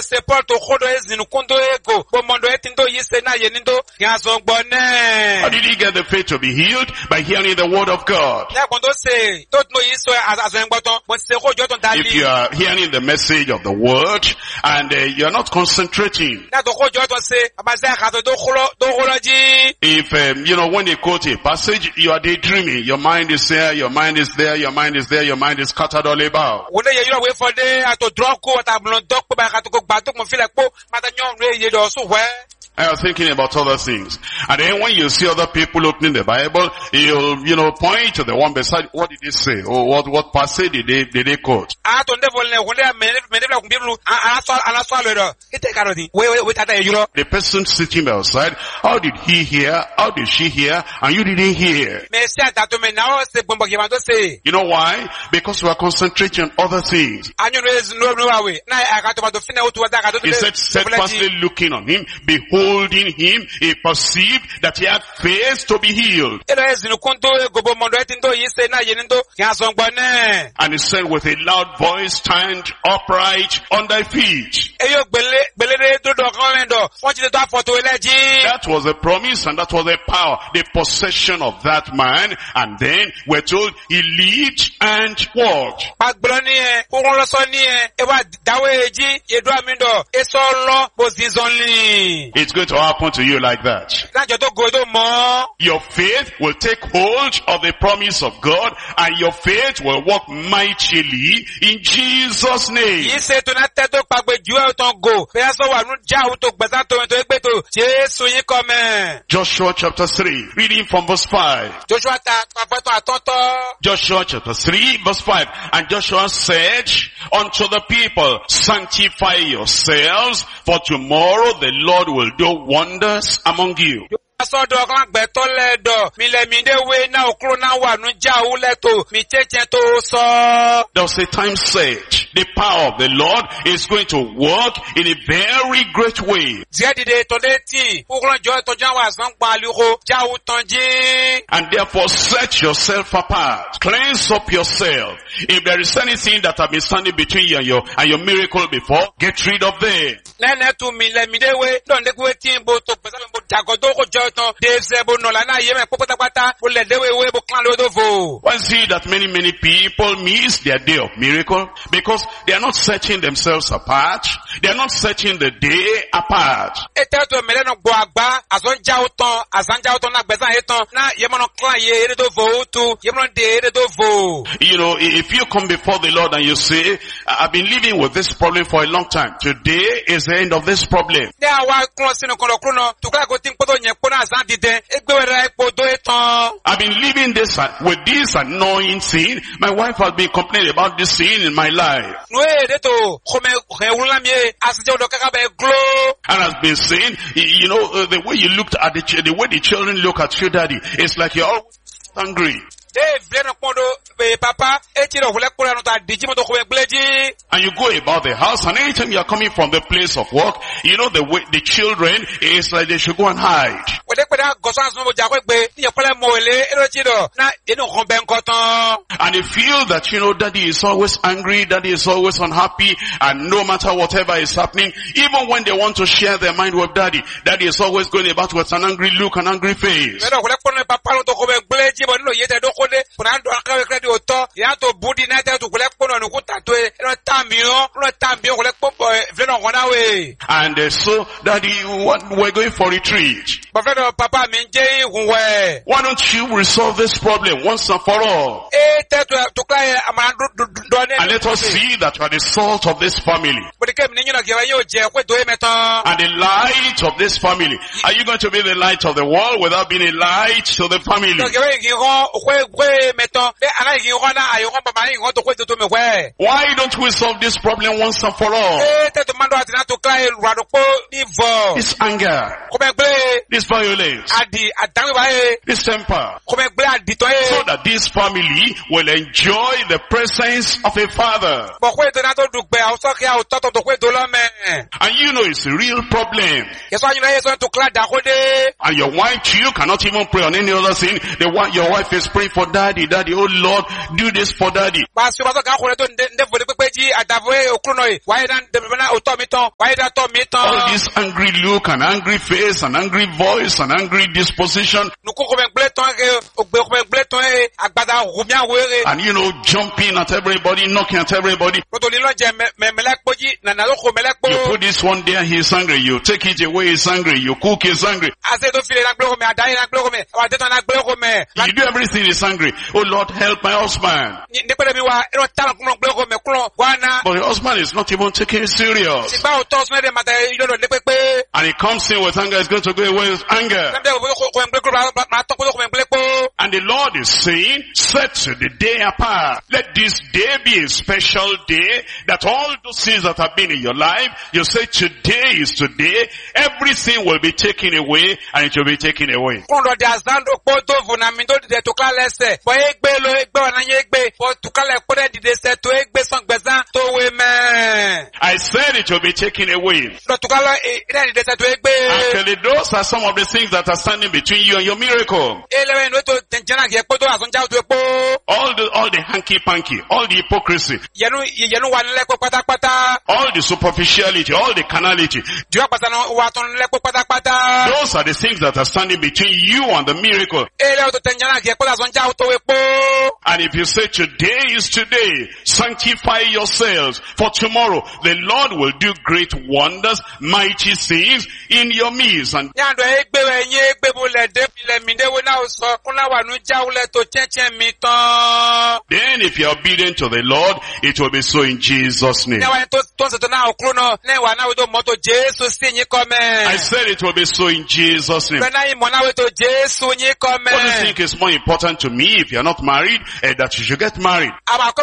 Se Paul to khodo ezinu kundo ego bomondo etindo yise na yenindo yazongbone. How did he get the faith to be healed? By hearing the word of God. Na kondo se tot no yiso azengboton mo se khojo ton dali. If you are hearing the message of the word and you are not concentrating. Na to khojo ton se abaza khato do kholoji. If when they quote a passage, you are daydreaming. Your mind is there, your mind is there, your mind is there, your mind is scattered all about. Wole ye you wait for day ato droko atablon dok ba khato ko batuk mo feel like po mata nyon re ye do so we. I was thinking about other things. And then when you see other people opening the Bible, you'll, point to the one beside, what did they say? Or what passage did they quote? The person sitting outside, how did he hear? How did she hear? And you didn't hear. You know why? Because we are concentrating on other things. He said, steadfastly looking on him, beholding him, he perceived that he had faith to be healed. And he said with a loud voice, stand upright on thy feet. That was a promise and that was a power, the possession of that man. And then we're told he leaped and walked. It's going to happen to you like that. Your faith will take hold of the promise of God and your faith will walk mightily in Jesus' name. Joshua chapter 3, reading from verse 5. Joshua chapter 3 verse 5. And Joshua said unto the people, sanctify yourselves, for tomorrow the Lord will do wonders among you. There was a time set. The power of the Lord is going to work in a very great way. And therefore set yourself apart. Cleanse up yourself. If there is anything that has been standing between you and your miracle before, get rid of them. One see that many people miss their day of miracle because they are not setting themselves apart. They are not setting the day apart. If you come before the Lord and you say, I've been living with this problem for a long time. Today is the end of this problem. I've been living this with this annoying sin. My wife has been complaining about this sin in my life. And has been saying, the way you looked at the way the children look at you, daddy, it's like you're always hungry. And you go about the house, and anytime you are coming from the place of work, the way the children, it's like they should go and hide. And they feel that, daddy is always angry, daddy is always unhappy, and no matter whatever is happening, even when they want to share their mind with daddy, daddy is always going about with an angry look, an angry face. And so, daddy, we're going for retreat. Why don't you resolve this problem once and for all? And let us see that you are the salt of this family. And the light of this family. Are you going to be the light of the world without being a light to the family? Why don't we solve this problem once and for all? This anger, this violence, violence, Adi adanwe bae. this temper, Kome gble adito so e. that this family will enjoy the presence of a father. Bokwe to na to dugbe awsoke awtoto to kwe do lo me. And you know it's a real problem. Yeso anyu na yeso to kla da kode. And your wife too cannot even pray on any other thing. Your wife is praying for daddy, oh Lord, do this for daddy. Ba so ba so ka kore to nde vode pepeji adavoe okruno e. Wa ida de bana oto mi ton. Wa ida to mi ton. All this angry look and angry face and angry voice and angry disposition. Nuko kome gble ton ke ogbe kome gble ton e agbada rumia were. And jumping at everybody, knocking at everybody. Roto lilo je melek poji na na loko melek po. You put this one there, he's angry. You take it away, he's angry. You cook, he's angry. Ase to file na gble kome adai na gble kome. Wa deto na gble kome. You do everything, he's angry. Oh Lord, help my husband. Ni pele mi wa ero tala kuno gble kome kuno wana. But the husband is not even taking it serious. Sigba o to so de mata ilo lo lepepe. And he comes in with anger, he's going to go away with anger. And the Lord is saying, set the day apart. Let this day be a special day, that all those things that have been in your life, you say today is today, everything will be taken away, and it will be taken away. I said it will be taken away. Actually, those are some of the things that are standing between you and your miracle. All the hanky-panky, all the hypocrisy, all the superficiality, all the carnality. Those are the things that are standing between you and the miracle. And if you say today is today, sanctify yourselves, for tomorrow the Lord will do great wonders, mighty things in your midst. And then if you are obedient to the Lord, it will be so in Jesus' name. I said it will be so in Jesus' name. What do you think is more important to me if you are not married, that you should get married? What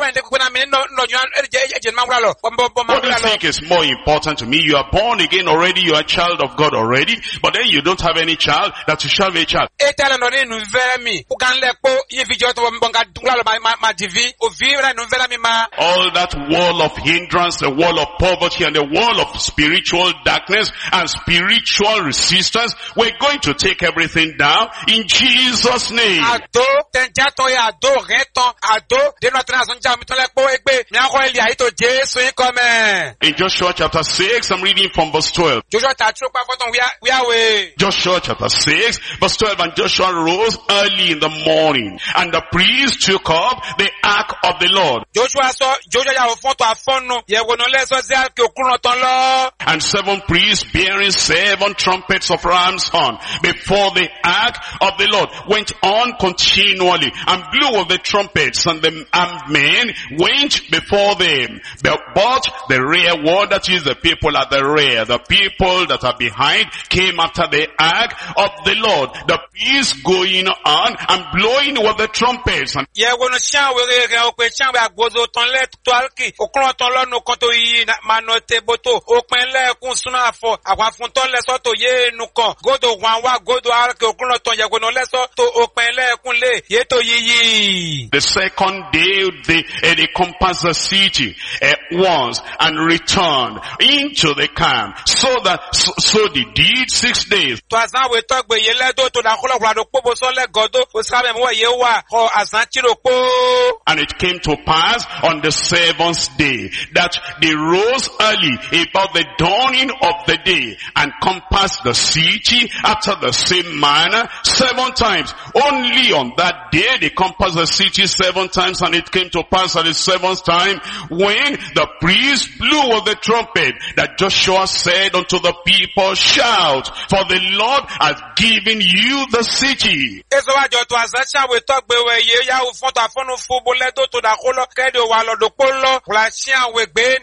do you think is more important to me? You are born again already, you are a child of God already, but then you don't have any child, that you shall have a child. All that wall of hindrance, the wall of poverty and the wall of spiritual darkness and spiritual resistance, we're going to take everything down in Jesus' name. In Joshua chapter 6, I'm reading from verse 12. Joshua chapter 6, verse 12, and Joshua rose early in the morning, and the priests took up the ark of the Lord. And 7 priests bearing 7 trumpets of ram's horn before the ark of the Lord went on continually and blew of the trumpets, and the armed men went before them. But the rear ward, that is the people at the rear, the people that are behind, came after the ark of the Lord, the priests going on and blowing with the trumpets. And the second day they compassed the city once and returned into the camp. So they did 6 days. And it came to pass on the 7th day that they rose early about the dawning of the day and compassed the city after the same manner 7 times. Only on that day they compassed the city 7 times, and it came to pass at the 7th time when the priest blew of the trumpet that Joshua said unto the people, shout, for the Lord has given you the city. to azacha we talk be we ye ya u fon to afonu fu bo le to da kolo kede wa lo do polo kula sia we gbe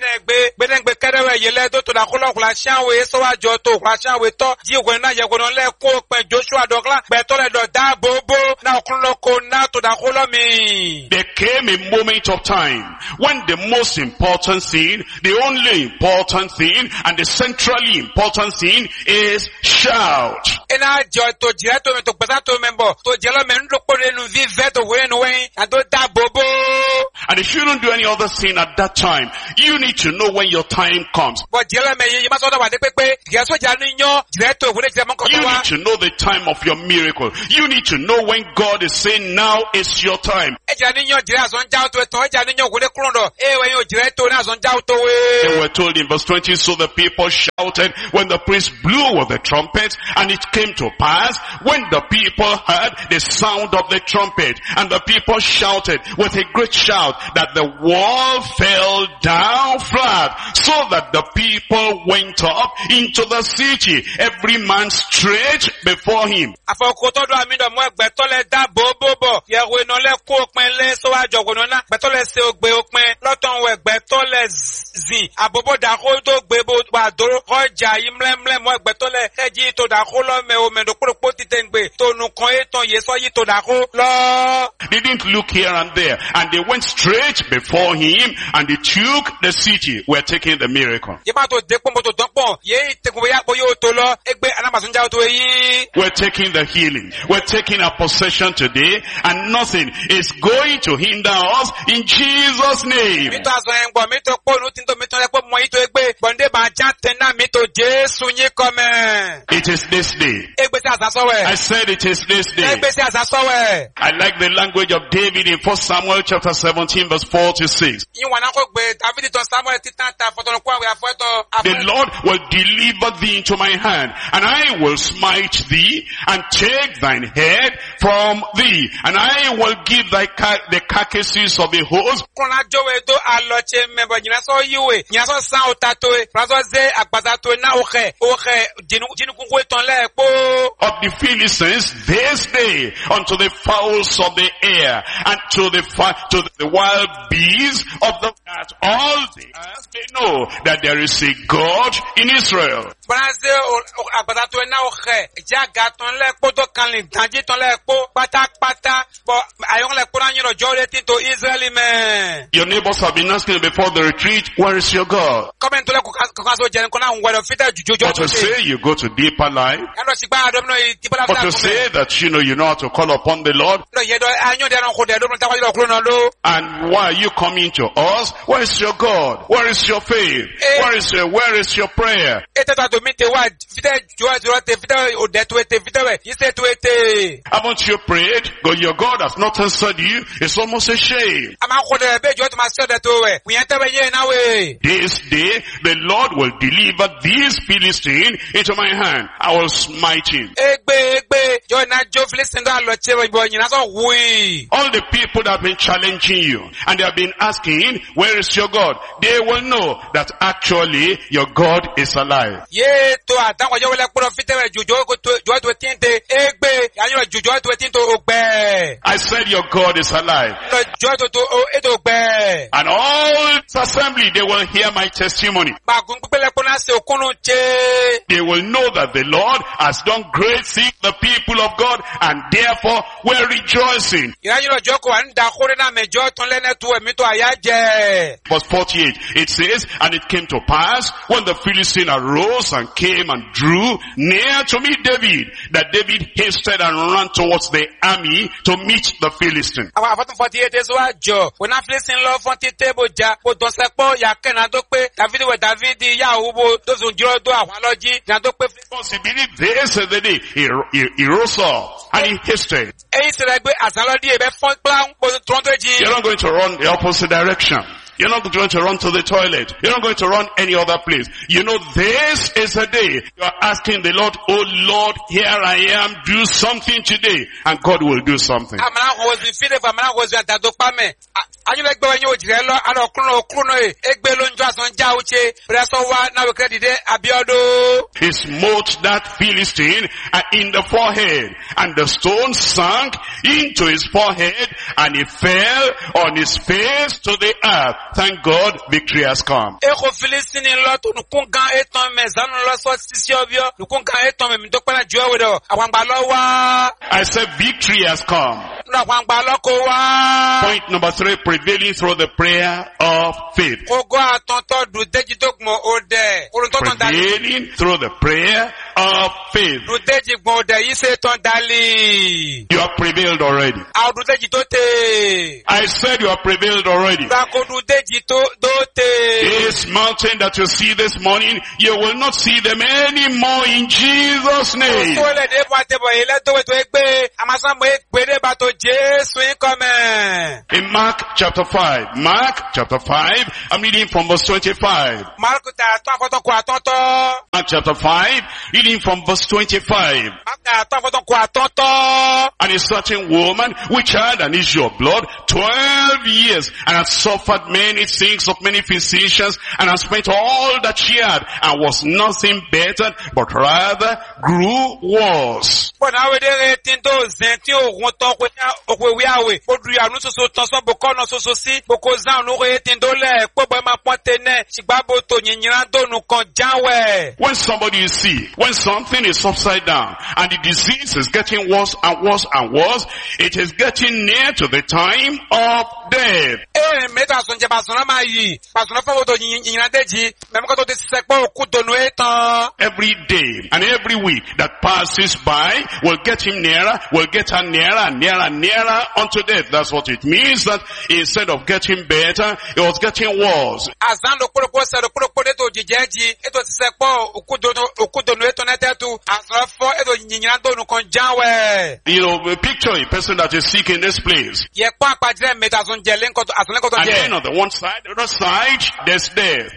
ne kede we ye le to da kolo kula sia we so wa jo to kula sia we to ji we na ye ko no le ko pe Joshua dokla be to le do da bobo na okun ko na to da kolo mi. There came a moment of time when the most important thing, the only important thing, and the centrally important thing is shout. Ina jo to jira to me to pesa to member to jelo me ndo ko renu vive to we no we and to da bobo. And if you don't do any other thing at that time, you need to know when your time comes. But jelo me ye ma so da wa de pepe je so ja ni yan jira to we jira mo ko You wa. need to know the time of your miracle. You need to know when God is saying now is your time. E ja ni yan jira so nja to e ja ni yan ko de klondo e we yo jira to na so nja to we. They were told in verse 20, so the people shouted when the priest blew with the trumpet, and it came to pass when the people heard the sound of the trumpet, and the people shouted with a great shout that the wall fell down flat, so that the people went up into the city, every man straight before him. Afokoto do ami do mo egbe to le da bobo ye we no le ko pin le so wa jogo no na gbe to le se ogbe opin loton we egbe to le zin abobo da ko to gbe bo wa doro ọjà imlemle mo egbe to le eji to da ko lo me o me do po titengbe to nu kan etan ye so yi to da ko lo. They didn't look here and there, and they went straight before him, and they took the city. We're taking the miracle. Ye ma to de po mo to don pon ye tegun ya po yo to lo egbe anamasunja to yi. We're taking the healing. We're taking our possession today, and nothing is going to hinder us in Jesus' name. Mi to aso en gbo mi to po nu tin to mi to le po mo yi to egbe bonde ba ja tena mi to Jesu yin come. It is this day. Egbe si asaso we. I said it is this day. Egbe si asaso we. I like the language of David in 1 Samuel chapter 17 verse 4 to 6. Yin wana ko gbe David to Samuel titanta foton ko we afo to The Lord will deliver thee into my hand, and I will smite thee and take thine head from thee, and I will give thy the carcasses of the host. Kona jowe to aloche member nyina so yiwe nyina so san otato e prazo ze agbaza to na oche jinu kunko ton le po Of the Philistines this day unto the fowls of the air, and to the wild beasts of the earth. All the earth they know that there is a God in Israel. praze agbaza to na oche jaga ton le po to kan le danji ton le po pata bo ayon le po na yin ojo re tin to Israel me. Your neighbors have been asking before the retreat, where is your God? Comment to le ko so je ko na ngwa fita jujojo But to say you go to deeper life, ando sigba adom no tipola but to say that you know how to call upon the Lord, no ye do anyo de ran ko de do ta ko lo no lo. and why are you coming to us? Where is your God? Where is your faith? Where is your prayer? Eta to mite wa fita jo te fita o de to te fita we ise to ete. Haven't you prayed? God, your God has not answered you. It's almost a shame. Ama ko de be jo to ma se de to we. We enter we ye na we. This day, the Lord will deliver these Philistines into my hand. I will smite him. Egbe jo na jo Philistine do alo che we bo nyina so wi. All the people that have been challenging you, and they have been asking, where is your God? They will know that actually your God is alive. Ye to atan ko jo le pro fita we jojo ko to tinte egbe anyo jojo to tinto ogbe. I said your God is alive. No jo to eto ogbe. And all this assembly, they will hear my testimony. Ba gun pe le ko na se okunu che. They will know that the Lord has done great things to the people of God, and therefore we're rejoicing. Iranyo jo ko an da kore na mejo ton le netu emi to ayaje. Verse 48, it says, and it came to pass when the Philistine arose and came and drew near to meet David, that David hasted and ran towards the army to meet the Philistine. Awa 48 is wa jo. When I Philistine lo fon ti table ja, o don se po ya kena do pe David ya ubo do zun jiro do awon loji ya do pe Because he believed this the day he rose up and he hasted. e se le gbe asan lo di e be fon plan po tron to ji. You're not going to run the opposite direction. You're not going to run to the toilet. You're not going to run any other place. You know, this is a day you're asking the Lord, oh Lord, here I am, do something today. And God will do something. He smote that Philistine in the forehead, and the stone sank into his forehead, and he fell on his face to the earth. Thank God, victory has come. I said victory has come. Point number 3, prevailing through the prayer of faith. Prevailing through the prayer of faith. You have prevailed already. I said you have prevailed already. This mountain that you see this morning, you will not see them anymore in Jesus' name. In Mark chapter 5, I'm reading from verse 25. Mark chapter 5, reading from verse 25. And a certain woman which had an issue of blood 12 years, and had suffered many things of many physicians, and had spent all that she had, and was nothing better, but rather grew worse. When somebody is sick, when something is upside down, and the disease is getting worse and worse and worse, it is getting near to the time of death. Every day and every week that passes by will get him nearer, will get her nearer and nearer and nearer unto death. That's what it means, that instead of getting better, it was getting worse. You know, picture a person that is sick in this place. And then on the one side, the other side, there's death.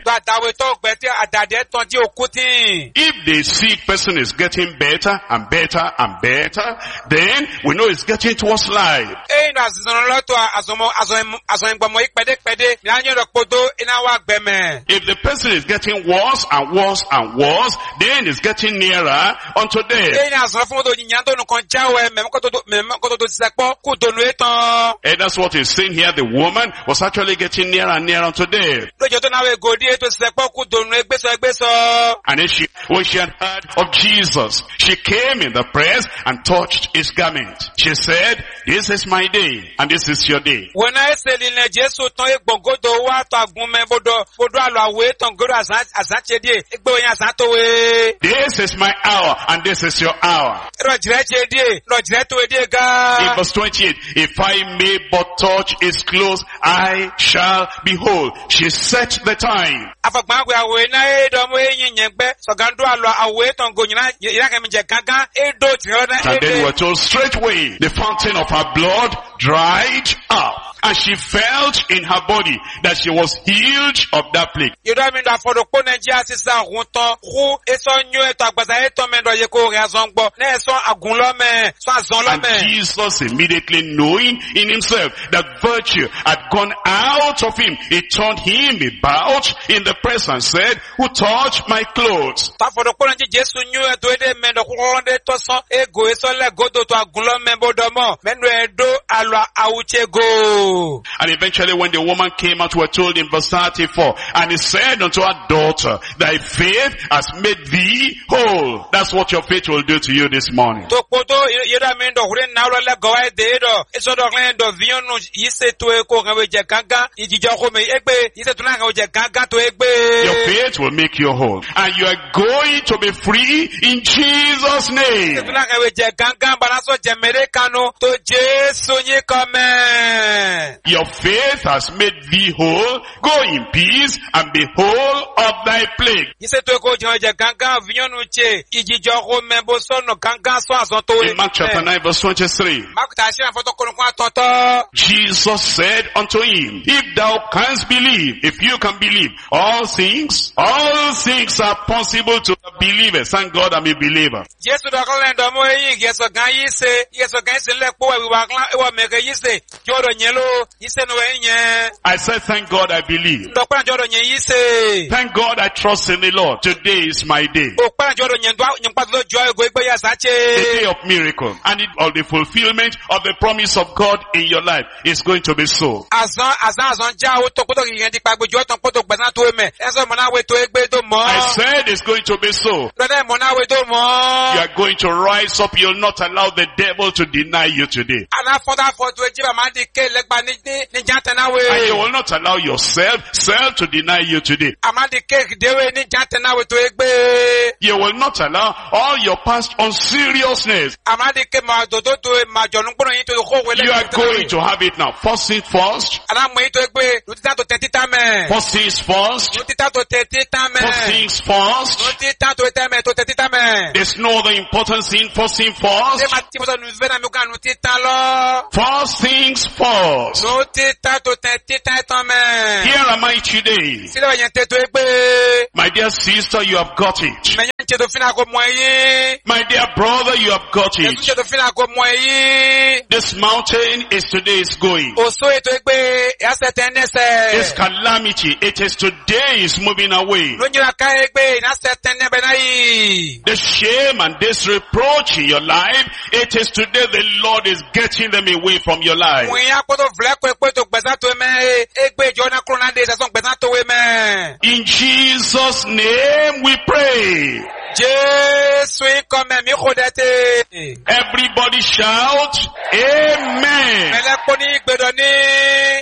If the sick person is getting better and better and better, then we know it's getting towards life. If the person is getting worse and worse and worse, then it's getting nearer unto death. And that's what he's saying here. The woman was actually getting nearer and nearer unto death. And then when she had heard of Jesus, she came in the press and touched his garment. She said, this is my day and this is your day. This is my hour and this is your hour. In verse 28, if I may but touch his clothes, I shall be whole. She set the time. And then we're told straightway the fountain of her blood dried up. And she felt in her body that she was healed of that plague. And Jesus, immediately knowing in himself that virtue had gone out of him, he turned him about in the press and said, who touched my clothes? And eventually when the woman came out, we're told in verse 34, and he said unto her, daughter, thy faith has made thee whole. That's what your faith will do to you this morning. Your faith will make you whole. And you are going to be free in Jesus' name. Amen. Your faith has made thee whole. Go in peace and be whole of thy plague. Yise to ko janje gangan vinyonu che ijijo ko membo sono gangan so azon to In Mark chapter 9 verse 23. Mark ta se foto ko nko atoto. Jesus said unto him, if thou canst believe, if you can believe, all things are possible to believers. Thank God I'm a believer. Jesu do ko lendo mo yin yeso gan yise le po we wa klan e wa meke yise joro nyelo yise no yen. I said, thank God I believe. Do pa joro nyen yise. Thank God I trust in the Lord. Today is my day. O pa joro nyen do nyen pa do joy go egbe ya The sache. day of miracle. And of the fulfillment of the promise of God in your life is going to be so. Azan ja o to ko to yen di pa gbojo ton ko to gbesan to me. Eso mo na we to egbe do mo. I said it's going to be so. Do na mo na we do mo. You are going to rise up. You'll not allow the devil to deny you today. Ana fonda foto ejiba ma di ke legba ni janta na we. And you will not allow yourself to deny you today. Amadi ke dewe ni janta na we to egbe. You will not allow all your past unseriousness. Amadi ke ma dodo to ma jonu gboro yin to ko we le. You are going to have it now. First things first. Ana mo yin to egbe lo ti ta to 30 time. First things first. Lo ti ta to 30 time. First things first. Lo ti ta to to 30 time. There's no other important thing. First thing first. Se ma ti mo so nu ve na mi kan nu ti ta lo. First things first. Lo ti ta to 30 time. Here am I today. Si le yin te to egbe. My dear sister, you have got it. Me yin te to fina ko mo yin. My dear brother, you have got Me it. te to fina ko mo yin. This mountain is today's going. Oso eto egbe ya se tenese. This calamity, it is today is moving away. Lo nyira ka egbe na se tenne be na yi. The shame and this reproach in your life, it is today the Lord is getting them away from your life. Mo ya ko to vle ko pe to gbesa to me egbe jo na kro na de se so gbesa to we me. In Jesus' name we pray. Jesu ikome mi khodete. Everybody shout, Amen. Mele ko ni gbedo ni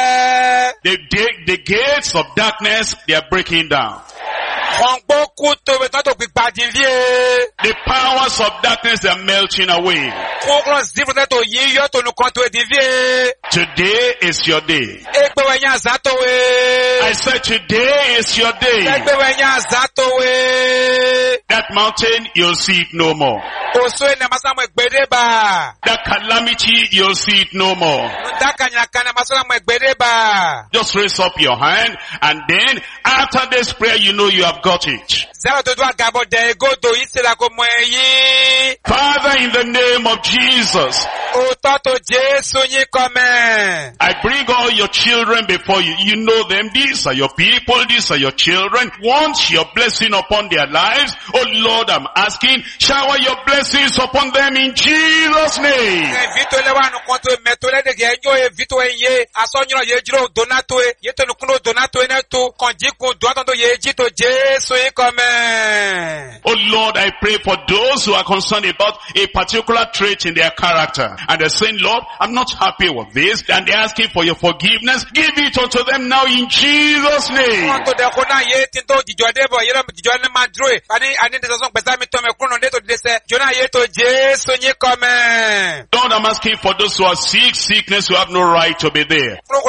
che. The gates of darkness, they are breaking down. Khongbo ku to be to gbigba divie. The powers of darkness, they are melting away. Ko klo zifre to yiyo to nu kon to divie. Today is your day. Egbe we nya za to we. I said today is your day. Egbe we nya za to we. That mountain, you'll see it no more. Oso ene masamo egbede ba. That calamity, you'll see it no more. Ndaka nyakana masamo egbede ba. Just raise up your hand, and then after this prayer, you know you have got it. Zero to dwa gabo de go do isela ko moyi. Father, in the name of Jesus, Oto to Jesu nyi come. I bring all your children before you. You know them. These are your people. These are your children. Want your blessing upon their lives. Oh Lord, I'm asking, shower your blessings upon them in Jesus' name. Vito le wanu konto metole de genyo e vito ye asonyo ye jiro donato e ye to nukuno donato e neto konjiku donato ye jito Jesu nyi come. Oh Lord, I pray for those who are concerned about a particular trait in their character. And they're saying, Lord, I'm not happy with this. And they're asking for your forgiveness. Give it unto them now in Jesus' name. Konto de kona ye tinto dijode bo yero dijode madroe. Ani de song pesa mi to me kuno de to de se jona ye to Jesu nyi come. Lord, I'm asking for those who are sick, sickness, who have no right to be there. All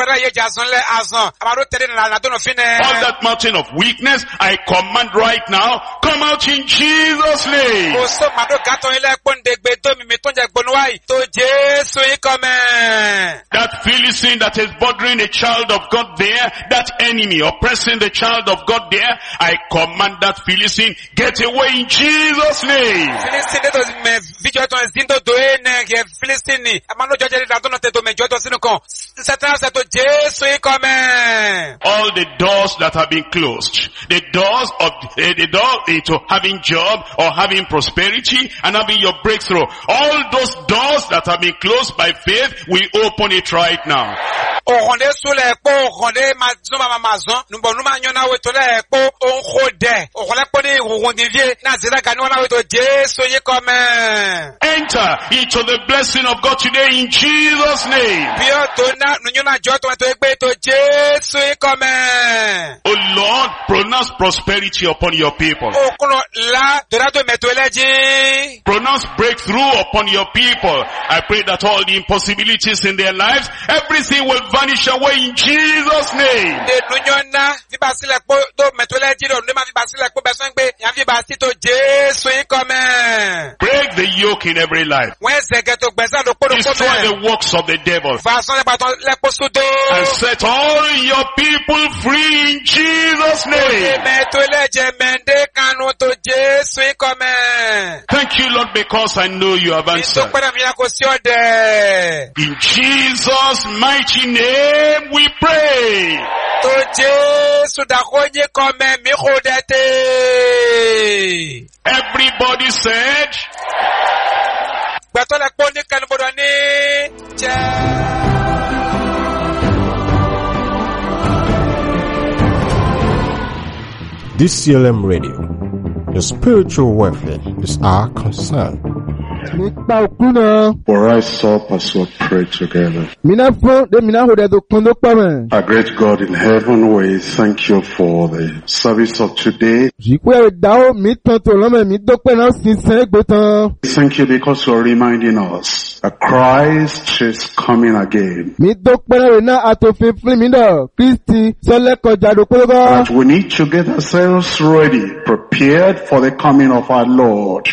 That mountain of weakness, I command right now, come out in Jesus' name. That Philistine that is bothering a child of God there, that enemy oppressing the child of God there, I command that Philistine, get away in Jesus' name. All the doors that have been closed, the door into having job or having prosperity and having your breakthrough, all those doors that have been closed by faith, we open it right now. oronde sule po oronde mazoma mazon numbo numa nyona weto le po onkhode oronde po ni rondivie na zeda ganu na weto Jesu ye comme Enter into the blessing of God today in Jesus' name. bio tona nunyona joto to egbe to Jesu ye comme Oh Lord, pronounce prosperity upon your people. okuno la dora to metweleji Pronounce breakthrough upon your people. I pray that all the impossibilities in their lives, everything will vanish away in Jesus' name. de nunyona vibasile po to metweleji do ndema vibasile po besangbe ya vibasi to Jesu ye comme Break the yoke in every life. wenzege to gbesa do po do Destroy the works of the devil. façon le baton le posudo And set all your people free in Jesus' name. metweleji mende kanu to Jesu ye comme Thank you, Lord, because I know you have answered. In Jesus' mighty name we pray. To Jesu da konye comme mi khodete. Everybody said, Bato le poni kan bodoni. DCLM Radio. Your spiritual welfare is our concern. For I saw Pastor pray together. Our great God in heaven, we thank you for the service of today. Thank you because you are reminding us that Christ is coming again. That we need to get ourselves ready, prepared for the coming of our Lord.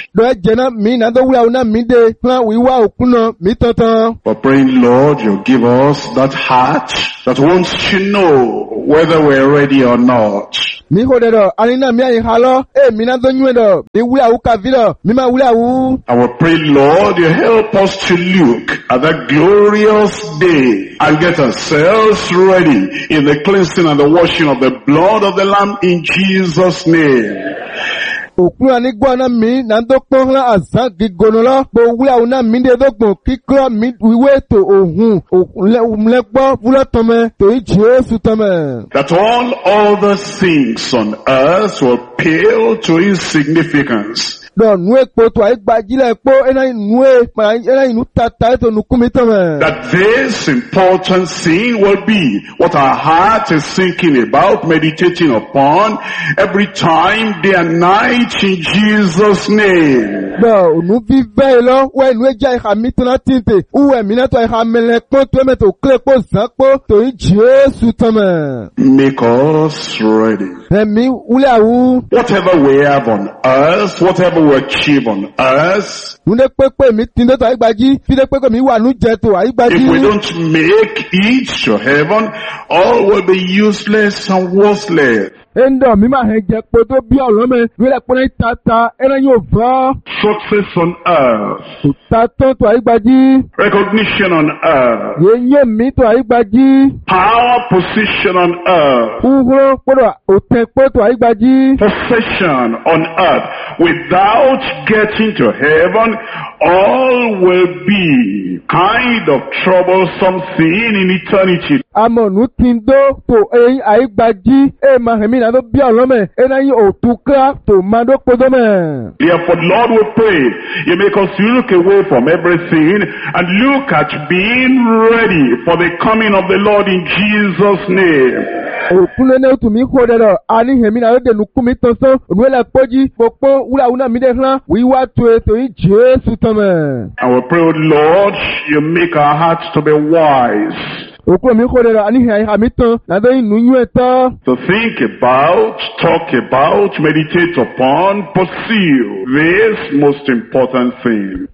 We're praying, Lord, you give us that heart that wants to know whether we're ready or not. I will pray, Lord, you help us to look at that glorious day and get ourselves ready in the cleansing and the washing of the blood of the Lamb in Jesus' name. That all other things on earth will pale to insignificance. That this important thing will be what our heart is thinking about, meditating upon every time, day and night, in Jesus' name. Make us ready. Whatever we have on earth, whatever we achieve on earth, if we don't make it to heaven, all will be useless and worthless. Success on earth. Recognition on earth. Power, position on earth. Possession on earth. Without getting to heaven, all will be kind of troublesome thing in eternity. Therefore, Lord, we pray you make us look away from everything and look at being ready for the coming of the Lord in Jesus' name. And we pray, Lord, you make our hearts to be wise. To think about, talk about, meditate upon, pursue this most important thing.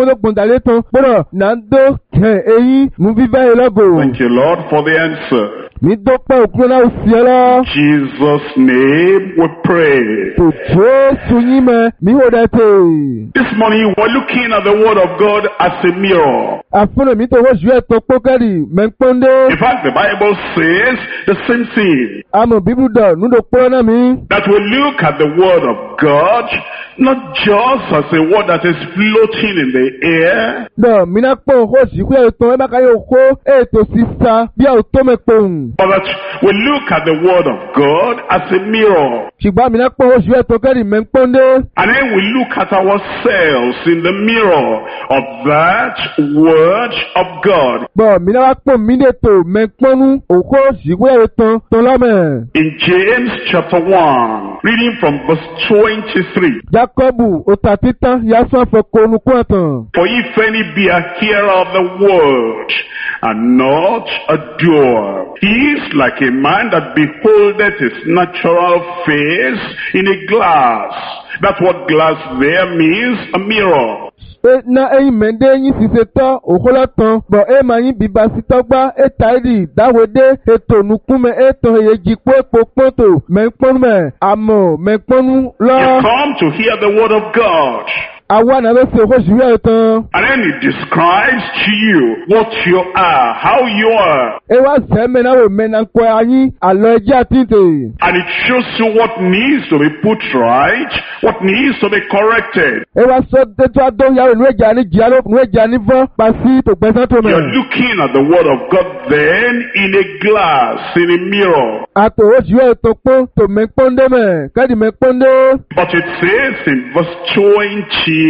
Thank you, Lord, for the answer. Mi dọ́pẹ́ òkúrò náà sí ẹ lọ. Jesus' name we pray. Tò Jésù yín mẹ́, mi ò dẹ̀ tè. This morning we're looking at the word of God as a mirror. Àfúnà mi tó wọ́n ṣùgbọ́n ẹ̀tọ́ pókẹ́rì mẹ́ńpọ́ndé. In fact, the Bible says the same thing. Àmọ̀ bíbélì dọ̀ núdò pọ́n náà mi. That we look at the word of God not just as a word that is floating in the air. Dọ̀ mi náà pọ̀ kó sì kú ẹ̀tọ́ ẹ bá ká yóò kó ètò sísá bí a ò tó mẹ́pọ̀n. But that we look at the word of God as a mirror. Ṣùgbọ́n mi náà pọ̀ kó ṣùgbọ́n ẹ̀tọ́ kẹ́rì mẹ́ńpọ́ndé. And then we look at ourselves in the mirror of that word of God. Bọ̀ mi náà wá pọ̀ mí lè tò mẹ́ńpọ́nú òkó sì kú ẹ̀tọ́ tán lọ́mẹ̀. In James chapter 1, reading from verse 23. Jákọ́bù òtà títán yásán fọkọ onukú ẹ̀tàn. For if any be a hearer of the word, and not a doer, he is like a man that beholdeth his natural face in a glass. That's what glass there means, a mirror. Na eyin mende yin sise tán òkúlọ̀ tán bọ̀ ẹ máa yín bíbá sí tọ́gbá ẹ tàìrì dáwédé ètò nùkúnmẹ́ ẹ tàn èyí jìpó epo pọ́ntò mẹ́ńpọ́nmẹ́ àmọ̀ mẹ́ńpọ́nú lọ. You come to hear the word of God. Àwa náà ló ṣe oṣù rẹ̀ tán. And then it describes to you what you are, how you are. Ẹ wá sẹ́mi náà wò mẹ́nà kọ́ ayín àlọ́ ẹjẹ́ àtìntè. And it shows you what needs to be put right, what needs to be corrected. Ẹ wá sọ tètè àdóyàwó nù ẹ̀jà ní jìyà nù ẹ̀jà ní fún pàṣí tó gbẹ́sán tó mẹ́. You're looking at the word of God then in a glass, in a mirror. Àtò oṣù rẹ̀ tó pọ́n tó mẹ́pọ́ndé mẹ́ kẹ́dì mẹ́pọ́ndé. But it says in verse 24,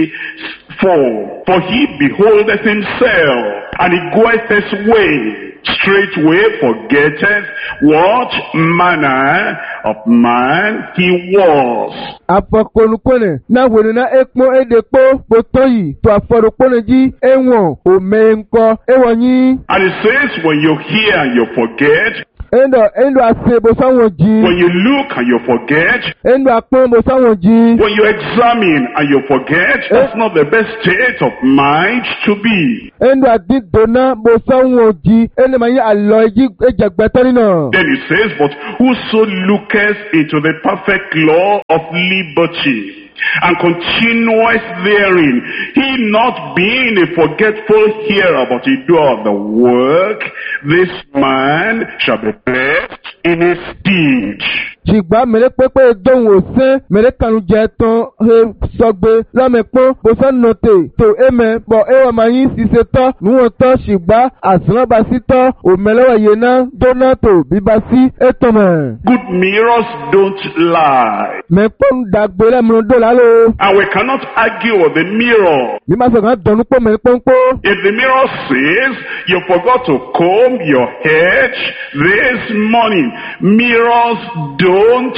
for he beholdeth himself, and he goeth his way, straightway forgetteth what manner of man he was. Afọkọnukọnẹ náà wèrè náà ekpo edekpo kpọtọ yìí tó afọdùkpọnẹ jí ewọ̀n òmèǹkọ ewọ̀n yín. And it says when you hear and you forget, Endo ase bo sáwọn jí. when you look and you forget, Endo apọ́n bo sáwọn jí. when you examine and you forget, that's not the best state of mind to be. Endo adidona bo sáwọn jí. Endo máa yí àlọ́ ẹjí ẹjẹgbẹ́tọ́ nínà. Then it says, but whoso looketh into the perfect law of liberty, and continueth therein, he not being a forgetful hearer, but a doer of the work, this man shall be blessed in his deed. Ṣìgbà mẹ́rẹ́ pépé dóhùn òsín mẹ́rẹ́ kanu jẹ tán he sọgbé lọ́mẹ̀pọ́n bọ́sán nọ̀tẹ̀ tó ẹ̀mẹ́ bọ̀ ẹ̀wọ̀n máa yín ṣiṣẹ́ tán níwọ̀n tán ṣìgbà àsìnàbà sí tán òmẹ́lẹ́wọ̀ yẹn náà dóná tó bíbá sí ètò mẹ́. Good mirrors don't lie. Mẹ́pọ́n dàgbé lẹ́mìíràn dọ́là ló. And we cannot argue with the mirror. Bí máa sọ̀rọ̀ dọ̀nù pọ̀ mẹ́pọ́n pọ̀. If the mirror says you forgot to comb your head this morning, mirrors don't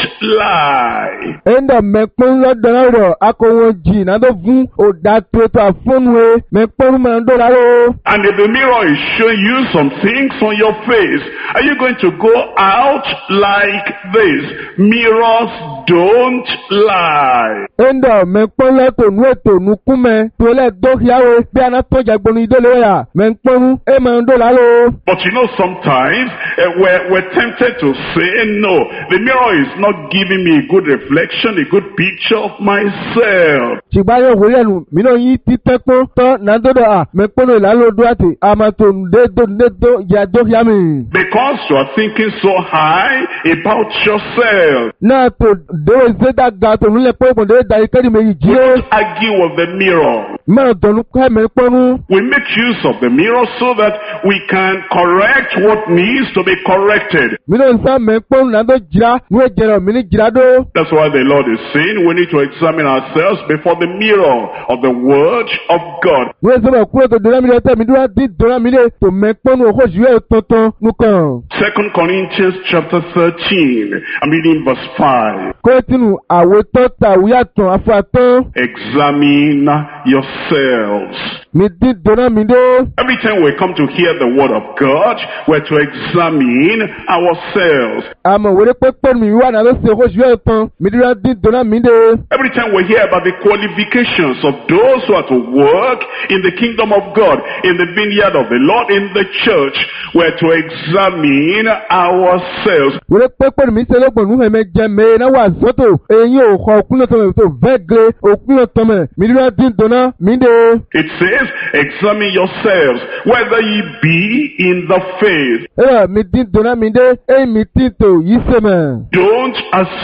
lie. Ẹ̀ńdà mẹ́pọ́n lọ́dọ̀ọ́rọ̀ rọ̀ akọ̀wọ̀n jì náà tó fún òdà tó àfọ́nùwé mẹ́pọ́n mẹ́rin dọ́là ló. And if the mirror is showing you some things on your face, are you going to go out like this? Mirrors don't lie. Ẹ̀ńdà mẹ́pọ́n lọ́tò nú ètò nú kúmẹ́ tó lẹ́ dọ́kíáwé bí aná tó jàgbọ́n ìdólé rà mẹ́pọ́n mẹ́rin dọ́là ló. But you know, sometimes we're tempted to say, no, the mirror is not giving me a good reflection, a good picture of myself. Ṣùgbọ́n yóò wọlé ẹnu mìíràn yín títẹ́ pọ́n tán nàdọ́dọ̀ à mẹ́pọ́n ìlàlódó àti àmàtò ǹdẹ́dọ̀ yàdọ́kíá mi. Because you are thinking so high about yourself. Náà tó dẹ́wọ̀ ìṣẹ́dá ga tó nílẹ̀ pé ìpòǹdé darí kẹ́rì méjì jí ó. Argue with the mirror. Mẹ́rin dọ̀nù ká mẹ́pọ́nú. We make use of the mirror so that we can correct what needs to be corrected. Mìíràn sá mẹ́pọ́nú nàdó jìrá níwẹ̀ jẹrọ mi ní jìrá dó. That's why the Lord is saying we need to examine ourselves before the mirror of the word of God. Níwẹ̀ sọ́mọ̀ kúrò tó dọ́rọ́ mi lé tẹ́ mi dúró dín dọ́rọ́ mi lé tó mẹ́pọ́nú òkòṣù yóò tuntun nùkàn. 2 Corinthians chapter 13, I'm reading verse 5. Kóòtù àwòtọ́ tàwíyàtọ̀ afọ́àtọ́. Examine yourselves. Mi dín dọ́nà mi dé. Every time we come to hear the word of God, we're to examine ourselves. Àmọ̀ wẹ́rẹ́ pẹ́pẹ́ mi wà náà ló ṣe oṣù yẹn tán. Mi dín dín dọ́nà mi dé. Every time we hear about the qualifications of those who are to work in the kingdom of God, in the vineyard of the Lord, in the church, we're to examine ourselves. Wẹ́rẹ́ pẹ́pẹ́ mi ṣe lọ́gbọ̀n nù ẹ̀mẹ́ jẹ́ mẹ́ náà wà zọ́tò. Eyín ò kọ́ òkúnlẹ̀ tọ́mẹ̀ tó vẹ́gẹ́ òkúnlẹ̀ tọ́mẹ̀. Mi dín dọ́nà mi dé. It says, examine yourselves, whether ye be in the faith. Mi dín dọ́nà mi dé. Eyín mi dín tó yí sẹ́mẹ̀. Don't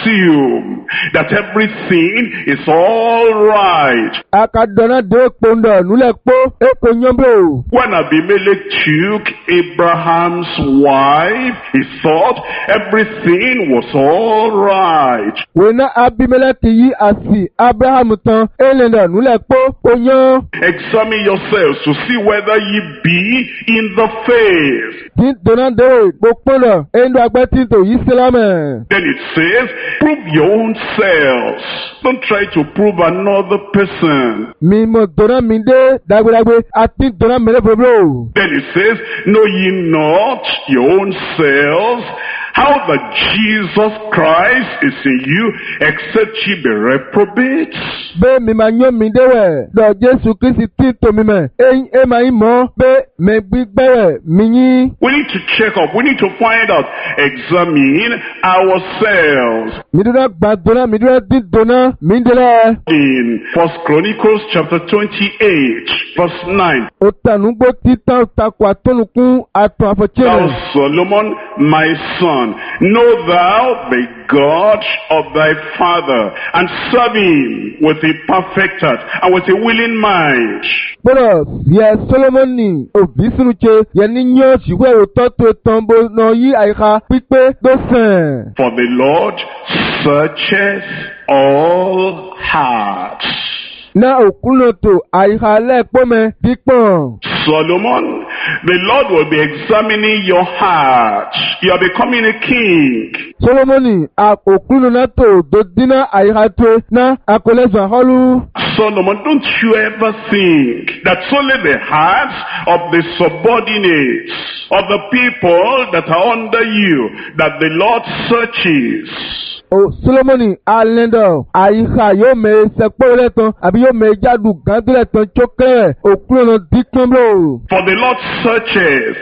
assume that everything is all right. Akadọ́nà dé pọ́ndọ̀ nulẹ̀ pọ́ èkó nyọ́mbó. When Abimelech took Abraham's wife, he thought everything was all right. Wena Abimelech yí àsì Abraham tán ẹlẹ́dọ̀ nulẹ̀ pọ́ oyán. Examine yourselves to see whether ye be in the faith. Dín dọ́nà dé pọ́ndọ̀ ẹ̀ńdọ̀ agbẹ́tì tó yí sílámẹ̀. Then it says, prove your own selves. Don't try to prove another person. Mi mo dọ́nà mi dé dàgbédàgbé àti dọ́nà mẹ́lẹ́ bòbò. Then it says, know ye not your own selves, how that Jesus Christ is in you, except ye be reprobates? Bẹ́ẹ̀ mi máa yán mi déwẹ̀ lọ Jésù Kristi tí tòmí mẹ́. Eyín ẹ máa ń mọ̀ bẹ́ẹ̀ mẹ gbígbẹ́rẹ̀ mi yín. We need to check up. We need to find out. Examine ourselves. Mi dúró gba dọ́nà mi dúró dín dọ́nà mi délẹ̀. In 1 Chronicles chapter 28, verse 9. Ó tànúgbó títàn takò àtọ́nukún àtọ̀ àfọ̀tsẹ́ Thou rẹ̀. Solomon, my son, know thou the God of thy father, and serve him with a perfect heart and with a willing mind. Gbọ́dọ̀ yẹ Solomoni òbí sínú tse yẹ ní yán ṣìwé òótọ́ tó tán bó náà yí àyíká pípé tó sàn. For the Lord searcheth all hearts. Na òkúlòtò àyíká lẹ́ẹ̀pọ́mẹ dípọ̀n. Solomon, the Lord will be examining your heart. You are becoming a king. Solomoni òkúlò náà tó dòdínà àyíká tó ná akọlẹ́sàn họ́lú. Solomon, don't you ever think that only the hearts of the subordinates, of the people that are under you, that the Lord searches. Solomoni alẹ́ndọ̀ àyíká yóò mẹ sẹ́pọ̀ lẹ́tàn àbí yóò mẹ jáde gàdú lẹ́tàn tsókè òkúlò náà dípọ̀n bò. For the Lord searches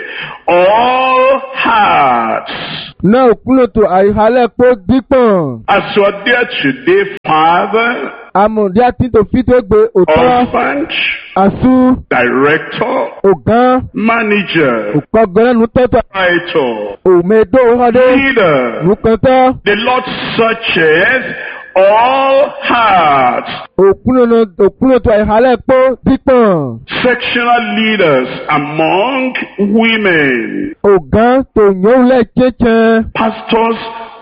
all hearts. Na òkúlò tó àyíká lẹ́pọ̀ dípọ̀n. As you are there today, Father, Àmọ̀dé àti tòfin tó gbé òtọ́. husband, Àsú. director, Ògán. manager, Òkọ̀gọ́lá nù tọ́tọ̀. writer, Òmèdó ọ̀hádé. leader. Nù kọ́tọ́. The Lord searches all hearts. Òkúlò tó àyíká lẹ́pọ̀ dípọ̀n. Sectional leaders among women, Ògán tó yóò lẹ́ kékeré. pastors'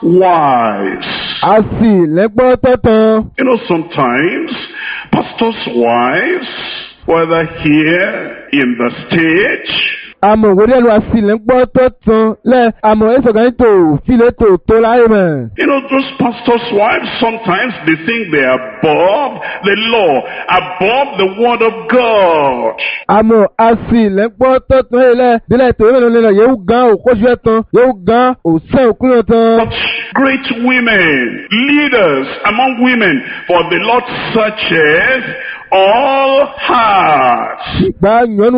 wives. Àsì lẹ́gbọ́ tọ́tàn. You know, sometimes pastors' wives, whether here in the stage, Àmọ̀ wòlé lu àsì lẹ́gbọ́ tọ́tàn lẹ́ àmọ̀ ẹ̀sọ̀gán tó fìlẹ̀ tó láyé mẹ́. you know, those pastors' wives, sometimes they think they are above the law, above the word of God. Àmọ̀ àsì lẹ́gbọ́ tọ́tàn yìí lẹ́ délẹ̀ tó yẹ lọ́lẹ́ yóò gán òkójú ẹ̀ tán yóò gán òsẹ́ òkúlò tán. But great women, leaders among women, for the Lord searches all hearts. Gba nyɔnu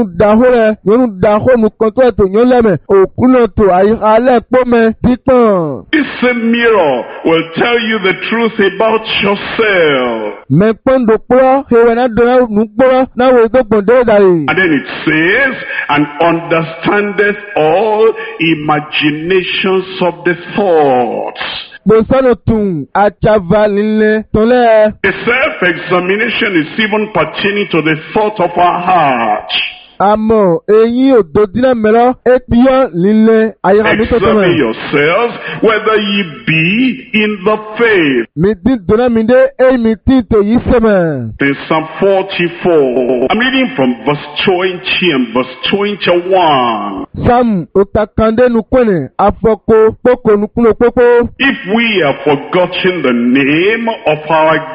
dahó nu kɔntɔ ɛtò nyɔnu lɛmɛ òkúlò tó àyíká lẹ́kpọ́ mɛ dípɔn. This same mirror will tell you the truth about yourself. Mɛ kpɔndo kplɔ hewɛ na do nu kplɔ na wo do gbɔndé dali. And then it says, and understandeth all imaginations of the thoughts. Gbèsòlò tún àtsàvà lílẹ̀ tọ́lẹ̀. The self-examination is even pertaining to the thought of our heart. Àmọ̀ eyín òdòdínà mẹ́lọ́ èpìyàn lílẹ̀ àyíká mi tó tọ́lẹ̀. Examine yourselves whether ye be in the faith. Mi dín dùnà mi dé èyí mi tí tò yí sẹ́mẹ̀. In Psalm 44, I'm reading from verse 20 and verse 21. Sáàmù òtàkàndé nukwẹ́nẹ̀ àfọ̀kọ́ kpókò nukunlò kpókó. If we have forgotten the name of our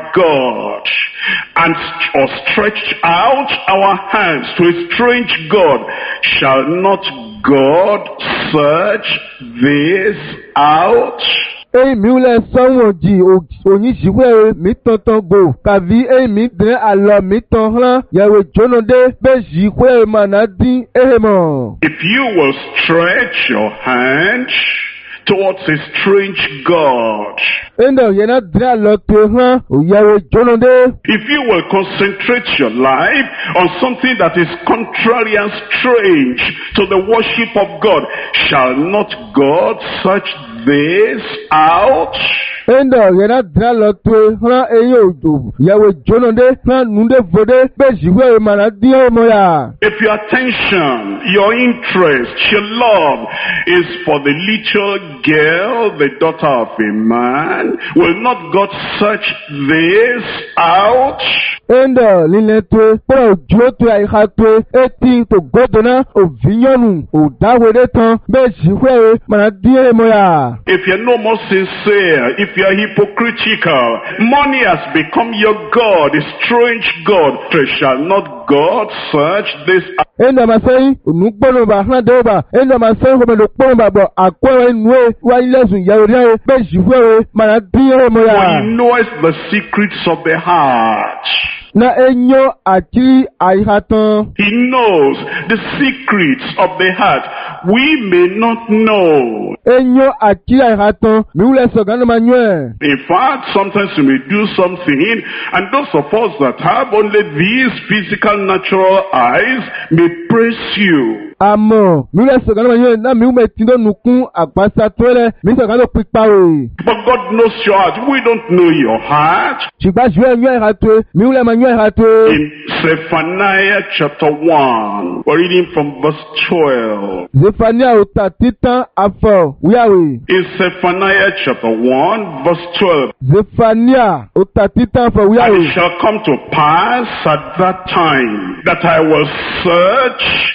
God, and or stretched out our hands to a strange God, shall not God search this out? Èmi lẹ sọ́wọ́n jì òyìnṣìwé mi tọ̀tàn gbò kàbí èmi dín àlọ́ mi tàn hàn yẹ̀wò jónodé bẹ́ẹ̀ ṣìwé màná dín èèmọ̀. If you will stretch your hand towards a strange God, Ẹ̀ndọ̀ yẹn náà dín àlọ́ tó hàn yẹ̀wò jónodé. if you will concentrate your life on something that is contrary and strange to the worship of God, shall not God search this out? Ẹ̀ndọ̀ yẹn náà dín àlọ́ tó hàn eyín òjò yẹ̀wò jónodé hàn nùdé fòdé bẹ́ẹ̀ ṣìwé màná dín èèmọ̀ yà. If your attention, your interest, your love is for the little girl, the daughter of a man, will not God search this out? Ẹ̀ndọ̀ lílẹ̀ tó pẹ̀lú òjò tó àyíká tó etí tó gbọ́dọ̀ náà òvíyànù òdáwéré tán bẹ́ẹ̀ ṣìwé màná dín èèmọ̀ yà. If you're no more sincere, if you're hypocritical, money has become your God, a strange God, shall not God search this out? Ẹ̀ndọ̀ máa sẹ́yìn ònúgbọ́nù bá hàn dé bá ẹ̀ndọ̀ máa sẹ́yìn kọ́mọ̀dé pọ́n bá bọ̀ àkọ́rọ̀ inú ẹ̀ wáyé lẹ́sùn ìyàwó rí ẹ̀ bẹ́ẹ̀ ṣìwé ẹ̀ màná dín èèmọ̀ yà. For he knows the secrets of the heart. Na enyo àti àyíká tán. He knows the secrets of the heart. We may not know. Enyo àti àyíká tán mi wúlẹ̀ sọ̀gá ló máa yún ẹ̀. In fact, sometimes you may do something, and those of us that have only these physical natural eyes may praise you. Àmọ́ mi wúlẹ̀ sọ̀gá ló máa yún ẹ̀ náà mi wúlẹ̀ tí ló nùkún àgbàsá tó rẹ̀ mi sọ̀gá ló pípa rẹ̀. But God knows your heart. We don't know your heart. Ṣùgbọ́n ṣùgbọ́n ẹ̀yún àyíká tó mi wúlẹ̀ máa yún àyíká tó. In Zephaniah chapter 1, we're reading from verse 12. Zephaniah òtà títàn àfọ̀ wíyàwó. In Zephaniah chapter 1, verse 12. Zephaniah òtà títàn àfọ̀ And wíyàwó. it shall come to pass at that time that I will search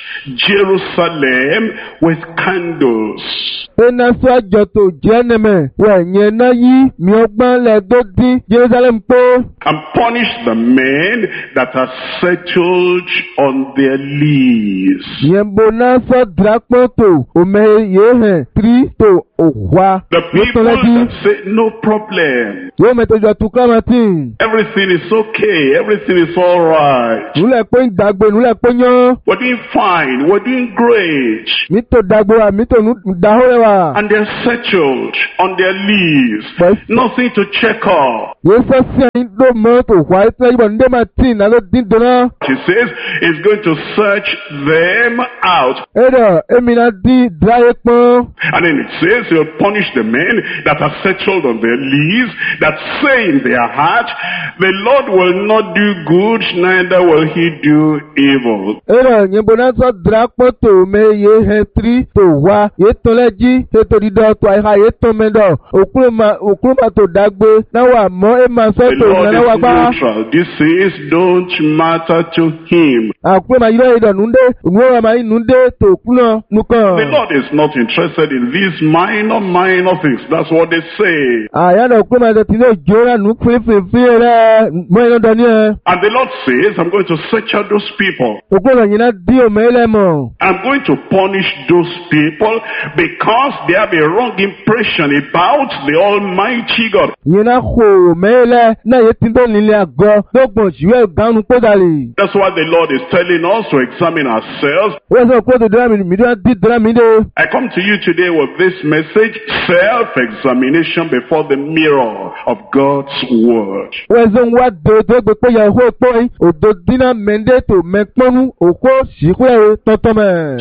Jerusalem with candles. Ena sọ àjọtò jẹ́ ẹnẹmẹ̀ wọ̀ ẹ̀yẹn náà yí mi ọgbọ́n lẹ́ẹ̀dọ́ dín Jerusalem pé. And punish the men that are settled on their lees. Yẹn bo náà sọ dìrápọ̀ tó òmẹ yé hẹ̀ tírí tó òwá. The people that say no problem. Yóò mẹ́tọ́jọ́ tu kílámàtì. Everything is okay. Everything is all right. Nùlẹ̀ pé ń dàgbé nùlẹ̀ pé yán. We're doing fine. We're doing great. Mi tó dàgbé wa mi tó dàhórẹ́ wa. And they're settled on their leaves. Nothing to check off. Yóò sọ sí ẹyin ló mọ́ tó wá ẹsẹ̀ yìí bọ̀ ní dẹ́mà tí ìná ló dín dùnà. He says he's going to search them out. Ẹ̀rọ èmi náà dín dìráyé pọ́n. And then it says he'll punish the men that are settled on their leaves, that say in their heart, the Lord will not do good, neither will he do evil. Ẹ̀rọ yẹn bọ̀ náà sọ dìrápọ̀ tó mẹ́ yé hẹ̀ tírí tó wá yé tó lẹ́jí ètò dídọ̀ tó àyíká yé tó mẹ́dọ̀ òkúrùmá tó dàgbé náà wà mọ́ ẹ̀ máa sọ The tó Lord ìnáná wà is gbá. neutral. These things don't matter to him. Àkúrẹ́ máa yílẹ̀ ìdọ̀ nùdé òmùwẹ̀ máa yín nùdé tó kúnà nùkàn. The Lord is not interested in these minor things. That's what they say. Àyàdọ̀ òkúrẹ́ máa tẹ̀tí ní ìjọ́ra nù fífífí rẹ̀ mọ́ iná dání ẹ̀. And the Lord says, I'm going to search out those people. Òkúrẹ́ máa yín náà dí òmẹ́ ilẹ̀ mọ̀. I'm going to punish those people because they have a wrong impression about the Almighty God. Yín náà kò òmẹ́ ilẹ̀ náà yé tí ń tó nílé àgọ́ lọ́gbọ̀n ṣìwẹ́ gánú kódàlì. That's why the Lord is telling us to examine ourselves. Wọ́n sọ pé òdòdó mi dúró dí dúró mi dé. I come to you today with this message, self-examination before the mirror of God's Word. Wọ́n sọ wá dòdò gbé pé yẹn hó pé òdò dínà mẹ́ndé tó mẹ́pọ́nú òkú ṣìkúrẹ́ tọ́tọ́ mẹ́.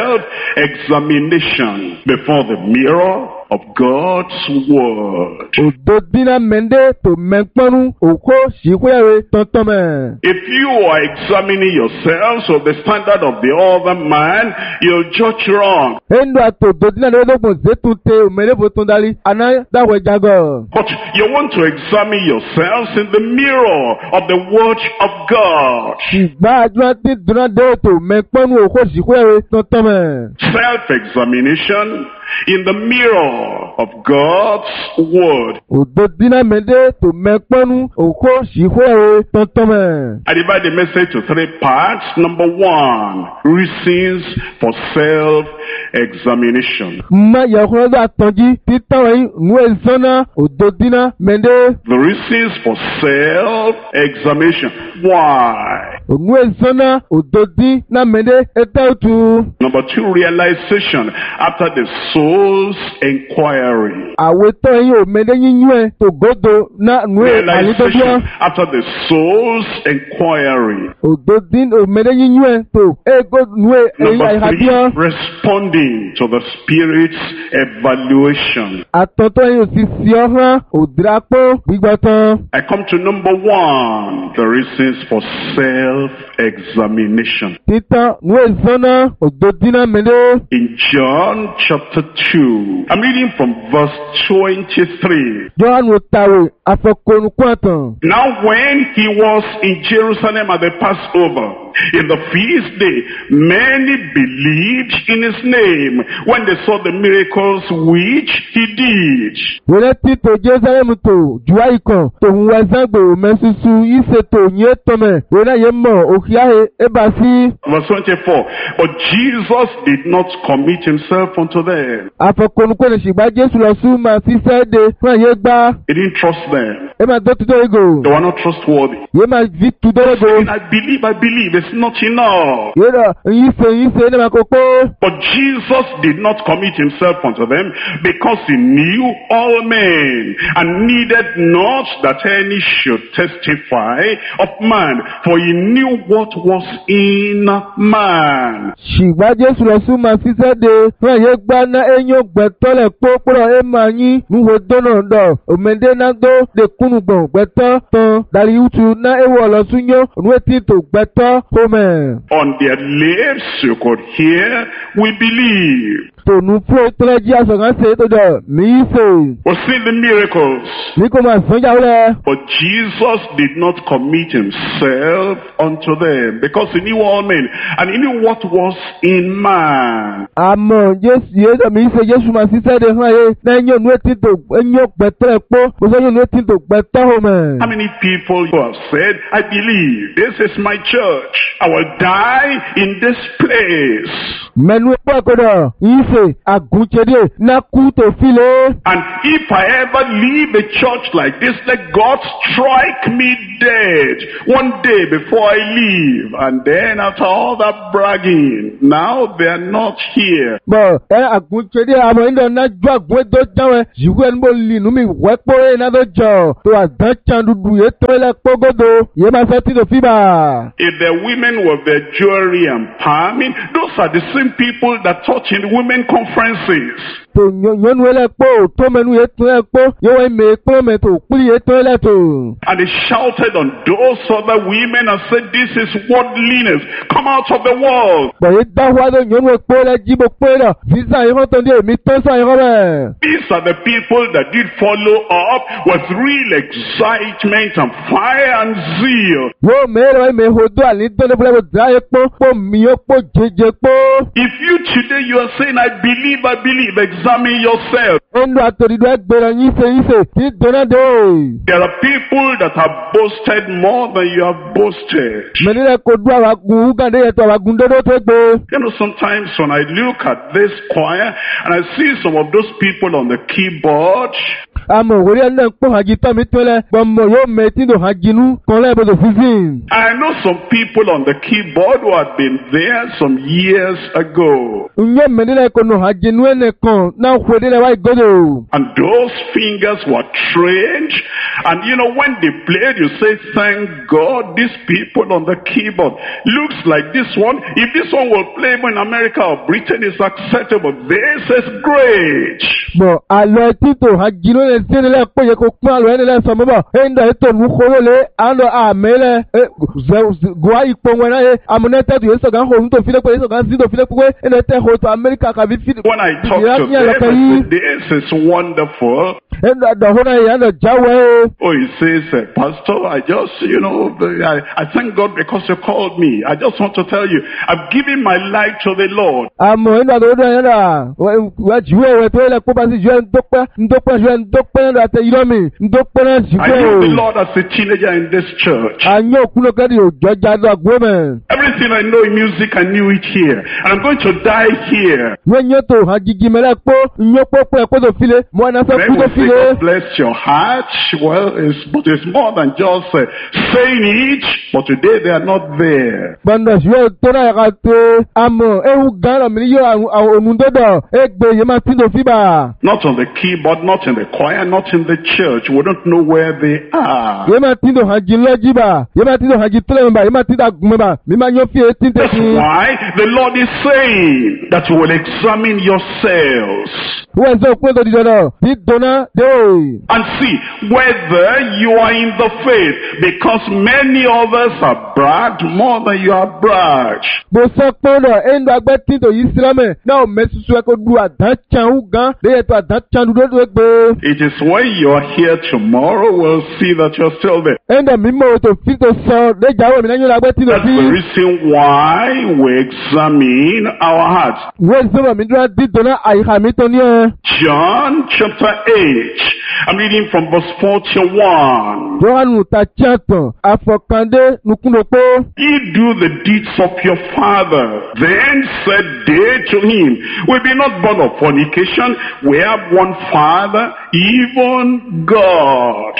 Self-examination before the mirror of God's Word. Òdò dínà mẹ́ndé tó mẹ́pọ́nú òkú ṣìkúrẹ́ tọ́tọ́ mẹ́. If you are examining yourselves with the standard of the other man, you'll judge wrong. Endo àtòdò dínà lọ́dọ̀gbọ̀n zétú tẹ òmẹ́lẹ́fọ̀ tó ń darí àná dáwọ̀ jágọ̀. But you want to examine yourselves in the mirror of the Word of God. Ṣùgbọ́n àjọ dídúná dé tó mẹ́pọ́nú òkú ṣìkúrẹ́ tọ́tọ́ mẹ́. Self-examination in the mirror of God's word. Òdo dínà mẹ́dẹ́ tó mẹ́pọ́nú òkú ṣìfọ́ tọ́ntọ́mẹ̀. I divide the message to 3 parts. Number 1, reasons for self-examination. Mma yàkúrẹ́dọ̀ àtọ́jí títàwọ̀ yìí nù ẹ̀zọ́nà òdo dínà mẹ́dẹ́. The reasons for self-examination. Why? Nù ẹ̀zọ́nà òdo dínà mẹ́dẹ́ ẹ̀tẹ́ òtù. Number 2, realization after the soul's inquiry. Àwetọ́ yìí ò mẹ́dẹ́ yíyún ẹ̀ tó gbọ́dọ̀ náà nù ẹ̀ àlítọ́jọ́. Realization after the soul's inquiry. Òdo dín ò mẹ́dẹ́ yíyún ẹ̀ tó ego nù ẹ̀ ẹ̀yà Number 3, ìhàbíọ́. responding to the Spirit's evaluation. Àtọ̀tọ̀ yìí ò sì sí ọ̀hán òdìrápọ̀ gbígbọ́ tán. I come to number 1, the reasons for self-examination. Títàn nù ẹ̀zọ́nà òdo dínà mẹ́dẹ́. In John chapter 2, I'm reading from verse 23. Jọ́hánù tàwé àfọkànukúàtàn. Now when he was in Jerusalem at the Passover, in the feast day, many believed in his name when they saw the miracles which he did. Wòlé títò Jésàlẹ́mù tó jùwá ikàn tòun wá zágbè òmẹ́sùsù ìṣètò yẹn tọ́mẹ̀ wòlé yẹn mọ̀ òkìáhe ébà sí. Verse 24, but Jesus did not commit himself unto them. Àfọkànukúàtàn ṣìgbà Jésù lọ sí máa fi sẹ́ẹ̀dẹ̀ fún àyè gbá. He didn't trust them. Ẹ máa dọ́ tudọ́ ego. They were not trustworthy. Yé máa fi tudọ́ ego. And I believe, it's not enough. Yé lọ yín ṣe ní máa kó pé. But Jesus did not commit himself unto them because he knew all men and needed not that any should testify of man, for he knew what was in man. Ṣìgbà Jésù lọ sí máa fi sẹ́ẹ̀dẹ̀ fún àyè gbá ná ẹ̀yán gbẹ̀tọ́lẹ̀ pópórọ̀ ẹ̀ máa yín núwo dọ́nà dọ̀ òmèdè náà tó lè kúnnù gbọ̀n gbẹ̀tọ́ tán dàrí utu ná ẹ̀wọ̀ lọ súnyọ́ ònúwé tí tò gbẹ̀tọ́ hómẹ̀. On their lips you could hear, we believe. Tònú fún ètòlẹ́jì àsọ̀kan ṣe é tó jọ mí ṣe. We've seen the miracles. Ní kò máa sọ́jà rẹ̀. But Jesus did not commit himself unto them because he knew all men and he knew what was in man. Àmọ́ Jésù yé dọ̀ mí ṣe Jésù máa ṣiṣẹ́ de fún ayé lẹ́yìn ònúwé tí tò ẹ̀yán gbẹ̀tọ́ ẹ̀ pọ́ kò sọ́yìn ònúwé tí tò gbẹ̀tọ́ hómẹ̀. How many people who have said, I believe this is my church. I will die in this place. Mẹ́nu ẹ̀pọ̀ àkọ́dọ̀ yìí ṣe àgùnṣedé náà kú tó file. And if I ever leave a church like this, let God strike me dead one day before I leave. And then after all that bragging, now they are not here. Bọ̀ ẹ àgùnṣedé àmọ́ ìdọ̀ náà ju àgùn ẹ̀dọ́ jáwé yìí ẹni bó lì nù mí wẹ́pọ̀ ẹ̀ náà tó jọ tó àdán can dúdú yẹ tó ilẹ̀ kpọ́gọ́dọ̀ yẹ máa fẹ́ tí tó fi bà. If the women were their jewelry and palming, those are the same people that taught in women conferences. Tó nyɔnu ẹlẹ́ kpó tó mẹ́nu yẹ tó ẹ kpó yẹ wọ́n mẹ́ kpó mẹ́ tó kpli yẹ tó ẹlẹ́ tó. And they shouted on those other women and said, this is worldliness. Come out of the world. Bọ̀yé dáhùn àdó nyɔnu ẹ̀kpó lẹ́ jíbo kpó yẹ lọ sísan yìí kọ́ tó ń dé èmi tó sàn yìí kọ́ bẹ́ẹ̀. These are the people that did follow up with real excitement and fire and zeal. Yóò mẹ́rọ ẹ̀mẹ́ hodó àní dọ́lé bọ́lá bó dá yẹ kpó kpó mìíràn kpó jẹjẹ kpó. If you today you are saying, I believe, examine yourself. Ẹnu àtòrídọ́ ẹgbẹ̀rẹ̀ yín ṣe tí dọ́nà dé. There are people that have boasted more than you have boasted. Mẹ́nilẹ̀ kò dún àwọn agun Uganda yẹn tó àwọn agun dọ́dọ́ tó gbé. You know, sometimes when I look at this choir and I see some of those people on the keyboard, Àmọ̀ òwúrí ẹ̀nà pọ̀ hàjì tọ́ mi tó lẹ̀ gbọmọ yóò mẹ́tí lò hàjìnú kan lẹ́bọ̀dọ̀ fífín. I know some people on the keyboard who had been there some years ago. Ǹyẹ́ mẹ́nilẹ̀ kò nù hàjìnú ẹ̀nẹ̀ kan náà wẹ̀dẹ́lẹ̀ wáyé gọ́dọ̀. And those fingers were trained. And you know, when they played, you say, thank God, these people on the keyboard looks like this one. If this one will play in America or Britain, is acceptable. This is great. Bọ̀ àlọ́ títò hàjìnú le zini le kpe ye ko kpɔn alo ene le sɔmɔ bɔ eye ŋdɔ eto nu xolo le alo ame le goa yi kpɔn wɛna ye amunete tu esɔ gan xɔ nuto fi le kpe esɔ gan zi to fi le kpe ene te xɔ to Amerika kabi fi. When I talk to them, this is wonderful. Enda dɔhona ye ando jawe. Oh, he says, Pastor, I just, I thank God because you called me. I just want to tell you, I've given my life to the Lord. Amo enda dɔhona ye anda wa juwe we to le kpo basi juwe ndokpe enda te yiromi ndokpe na juwe. I knew the Lord as a teenager in this church. Anyo kuno kadi o joja do agweme. Everything I know in music, I knew it here. And I'm going to die here. Nyoto hagigi mele kpo nyokpo kpo to file mo na so ku to file. God bless your heart. Well, it's more than just saying it, but today they are not there. Banda juwe to na ya te amo ehu gano mi yo omundodo egbe ye ma tindo fiba. Not on the keyboard, not in the choir, not in the church. We don't know where they are. Ye ma tindo haji lojiba, ye ma tindo haji tlemba, ye ma tinda gumeba, mi ma nyo fie tinte. That's why the Lord is saying that you will examine yourselves. And see whether you are in the faith, because many others have bragged more than you have bragged. It is when you are here tomorrow we'll see that you're still there. That's the reason why we examine our hearts. John chapter 8. I'm reading from verse 41. Ye do the deeds of your father. Then said they to him, we be not born of fornication. We have one Father, even God.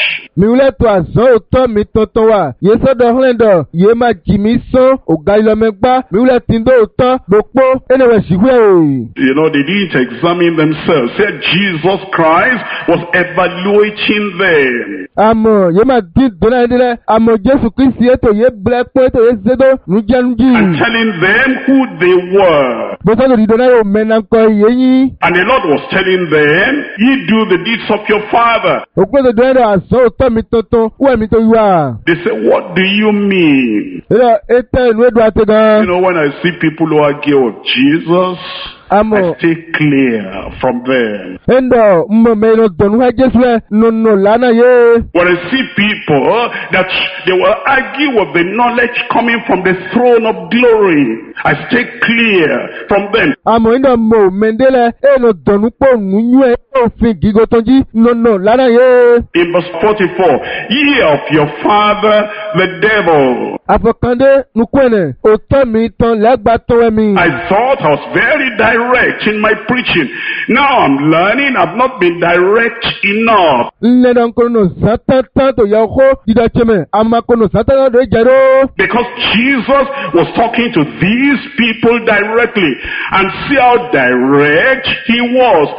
They didn't examine themselves. Said Jesus Christ was evaluating them. And telling them who they were. And the Lord was telling them, ye do the deeds of your father. They said, what do you mean? When I see people who argue with Jesus, I stay clear from them. When I see people that they will argue with the knowledge coming from the throne of glory, I stay clear from them. In verse 44, ye of your father the devil. I thought I was very direct in my preaching. Now I'm learning I've not been direct enough. Because Jesus was talking to these people directly, and see how direct he was.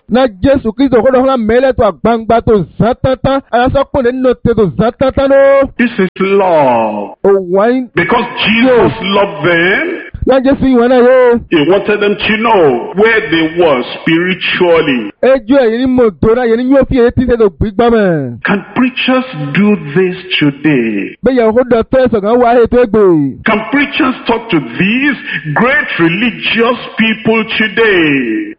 This is love. Because Jesus loved them, he wanted them to know where they were spiritually. Can preachers do this today? Can preachers talk to these great religious people today?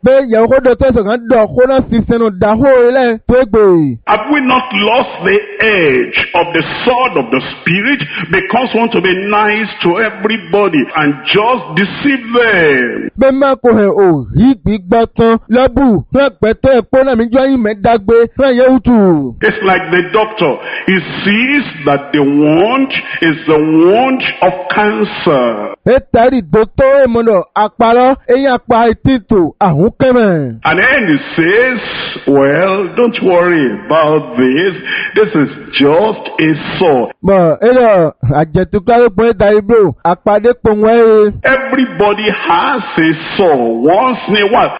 Have we not lost the edge of the sword of the Spirit because we want to be nice to everybody and just deceive them? It's like the doctor. He sees that the wound is the wound of cancer. And then he says, well, don't worry about this. This is just a sore. Everybody has a sore once in a while.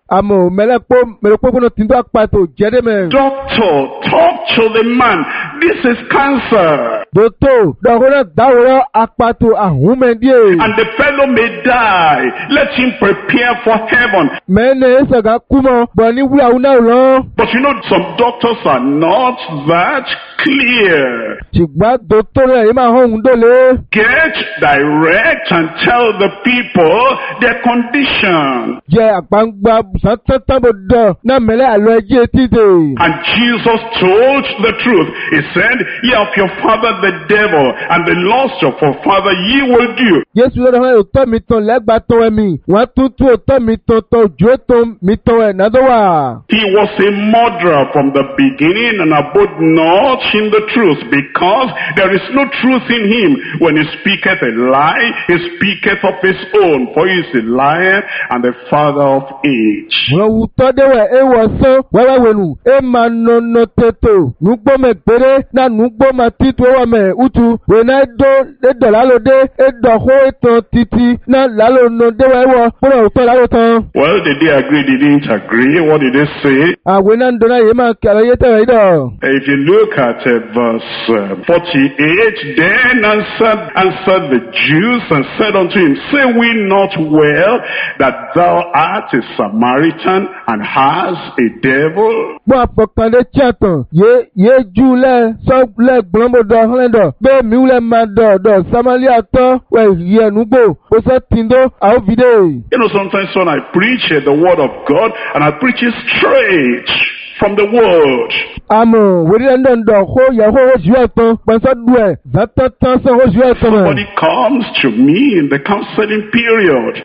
Doctor, talk to the man. This is cancer. And the fellow may die. Let him prepare for heaven. Mene saga kumo bani wula una lo. But you know, some doctors are not that clear. Chigba doctor ema hon dole. Get direct and tell the people their condition. Je agbangba satata bodo na mele alo eje tide. And Jesus told the truth. He said, ye of your father the devil, and the lust of your father ye will do. Yesu lo ha oto mi ton legba ton emi. Wa tutu oto mi ton to jo ton mi ton e na do wa. He was a murderer from the beginning and abode not in the truth, because there is no truth in him. When he speaketh a lie, he speaketh of his own, for he is a liar and the father of age. Wo uto de we e wo so wewe wenu e ma no teto. Nugbo me pere na nugbo ma titu wa me utu. We na do e do lalo de e do ho etan titi na lalo no de we wo pro uto lalo tan. Well, did they agree? They didn't agree. What did they say? We na ndo na ye ma kala ye te ido. If you look at verse 48, then answered the Jews and said unto him, say we not well that thou art a Samaritan and hast a devil? Bo apokande chatan ye jule so le gbombo do hlendo be mi ule ma do Samaria to we ye nugbo o se tindo a vide. You know, sometimes when I preach the word of God and I preach it straight from the word, we ndo ho ya ho juaton pansa due zatatan so ho juaton. Somebody comes to me in the counseling period.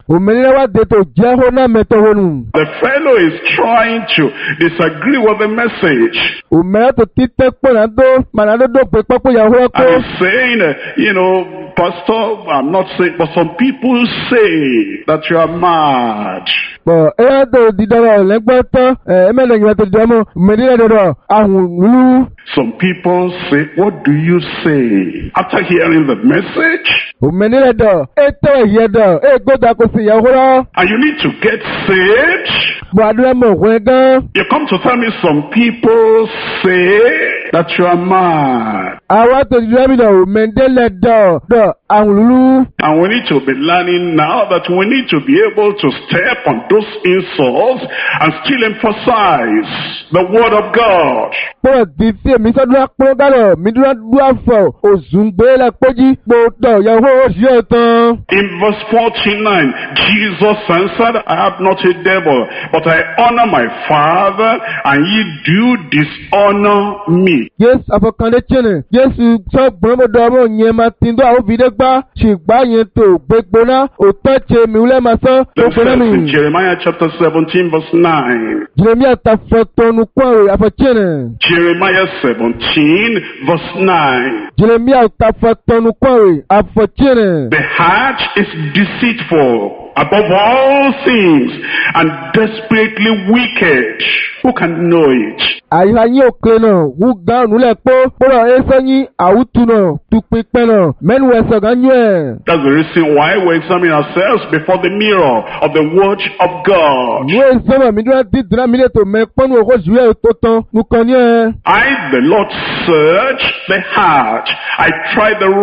The fellow is trying to disagree with the message. And he's saying, you know, Pastor, I'm not saying, but some people say that you are mad. Some people say, what do you say? After hearing the message, and you need to get saved, you come to tell me some people say that you are mad. And we need to be learning now that we need to be able to step on those insults and still emphasize the word of God. In verse 49, Jesus answered, I have not a devil, but I honor my Father, and ye do dishonor me. Yes, in Jeremiah chapter 17 verse 9. Jeremiah 17 verse 9. The heart is deceitful above all things and desperately wicked. Who can know it? That's the reason why we examine ourselves before the mirror of the word of God. I, the Lord, search the heart. I try the